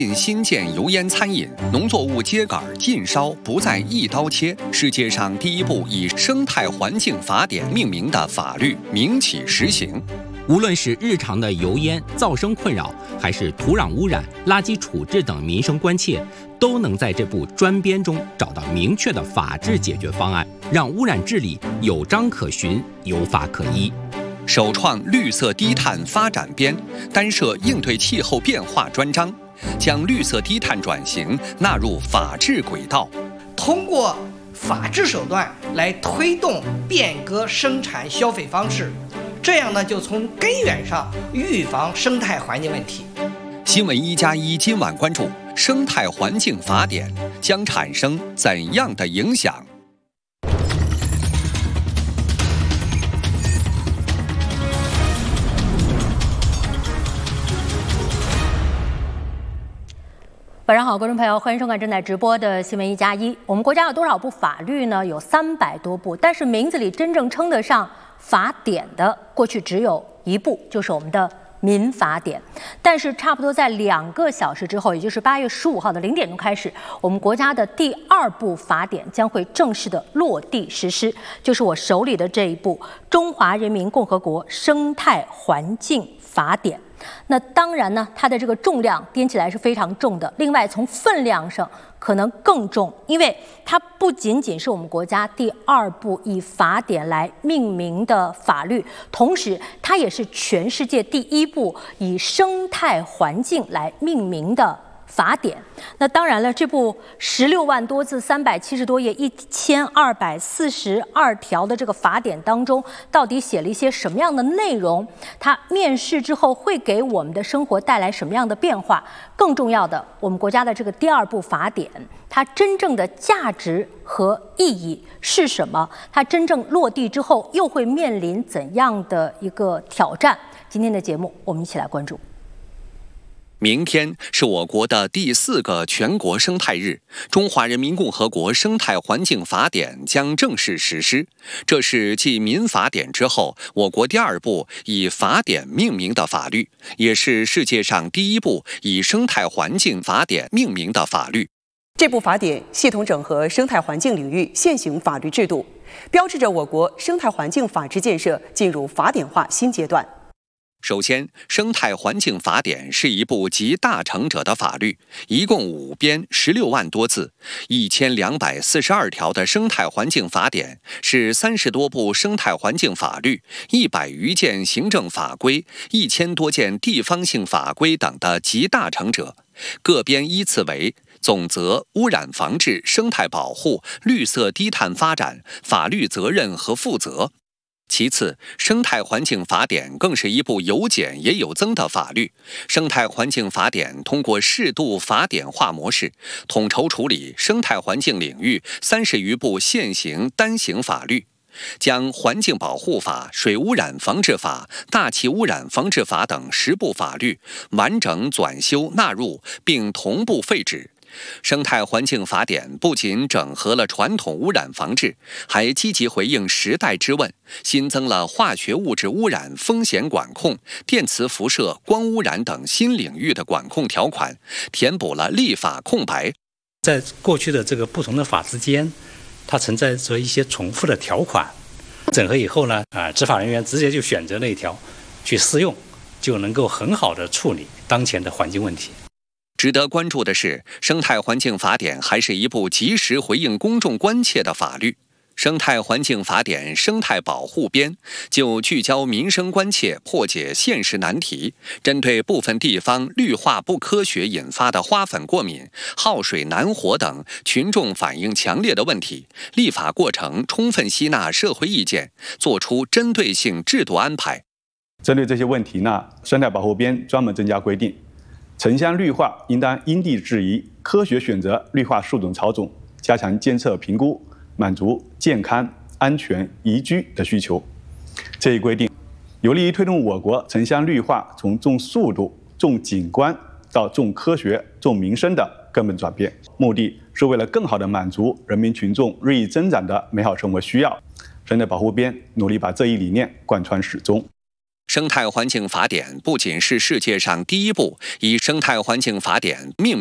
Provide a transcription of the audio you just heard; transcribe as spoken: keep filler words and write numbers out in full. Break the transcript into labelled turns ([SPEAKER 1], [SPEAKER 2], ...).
[SPEAKER 1] 新建油烟餐饮，农作物秸秆禁烧，不再一刀切。世界上第一部以生态环境法典命名的法律明启实行。
[SPEAKER 2] 无论是日常的油烟、噪声困扰，还是土壤污染、垃圾处置等民生关切，都能在这部专编中找到明确的法治解决方案，让污染治理有章可循、有法可依。
[SPEAKER 1] 首创绿色低碳发展编，单设应对气候变化专章，将绿色低碳转型纳入法治轨道，
[SPEAKER 3] 通过法治手段来推动变革生产消费方式，这样呢就从根源上预防生态环境问题。
[SPEAKER 1] 新闻一加一今晚关注生态环境法典将产生怎样的影响？
[SPEAKER 4] 晚上好，观众朋友，欢迎收看正在直播的新闻一加一。我们国家有多少部法律呢？有三百多部，但是名字里真正称得上法典的，过去只有一部，就是我们的民法典。但是差不多在两个小时之后，也就是八月十五号的零点钟开始，我们国家的第二部法典将会正式的落地实施，就是我手里的这一部《中华人民共和国生态环境法典》。那当然呢，它的这个重量掂起来是非常重的。另外，从分量上可能更重，因为它不仅仅是我们国家第二部以法典来命名的法律，同时它也是全世界第一部以生态环境来命名的法典。那当然了，这部十六万多字、三百七十多页、一千二百四十二条的这个法典当中，到底写了一些什么样的内容？它面世之后会给我们的生活带来什么样的变化？更重要的，我们国家的这个第二部法典，它真正的价值和意义是什么？它真正落地之后又会面临怎样的一个挑战？今天的节目，我们一起来关注。
[SPEAKER 1] 明天是我国的第四个全国生态日，中华人民共和国生态环境法典将正式实施。这是继民法典之后，我国第二部以法典命名的法律，也是世界上第一部以生态环境法典命名的法律。
[SPEAKER 5] 这部法典系统整合生态环境领域现行法律制度，标志着我国生态环境法治建设进入法典化新阶段。
[SPEAKER 1] 首先，生态环境法典是一部集大成者的法律，一共五编，十六万多字，一千两百四十二条的生态环境法典是三十多部生态环境法律、一百余件行政法规、一千多件地方性法规等的集大成者。各编依次为总则、污染防治、生态保护、绿色低碳发展、法律责任和负责。其次，生态环境法典更是一部有减也有增的法律。生态环境法典通过适度法典化模式，统筹处理生态环境领域三十余部现行单行法律，将环境保护法、水污染防治法、大气污染防治法等十部法律完整转修纳入，并同步废止。生态环境法典不仅整合了传统污染防治，还积极回应时代之问，新增了化学物质污染风险管控、电磁辐射、光污染等新领域的管控条款，填补了立法空白。
[SPEAKER 6] 在过去的这个不同的法之间，它存在着一些重复的条款，整合以后呢，啊，执法人员直接就选择那一条去适用，就能够很好的处理当前的环境问题。
[SPEAKER 1] 值得关注的是，生态环境法典还是一部及时回应公众关切的法律。生态环境法典生态保护编就聚焦民生关切，破解现实难题，针对部分地方绿化不科学引发的花粉过敏、耗水难活等群众反映强烈的问题，立法过程充分吸纳社会意见，做出针对性制度安排。
[SPEAKER 7] 针对这些问题呢，生态保护编专门增加规定，城乡绿化应当因地制宜，科学选择绿化树种草种，加强监测评估，满足健康、安全、宜居的需求。这一规定有利于推动我国城乡绿化从重速度、重景观到重科学、重民生的根本转变，目的是为了更好地满足人民群众日益增长的美好生活需要。生态保护编努力把这一理念贯穿始终。
[SPEAKER 1] 生态环境法典不仅是世界上第一部以生态环境法典命